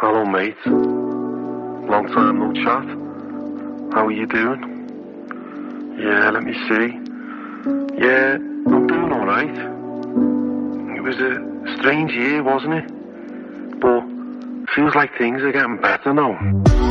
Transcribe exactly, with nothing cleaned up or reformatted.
Hello, mate. Long time no chat. How are you doing? Yeah, let me see. Yeah, I'm doing alright. It was a strange year, wasn't it? But feels like things are getting better now.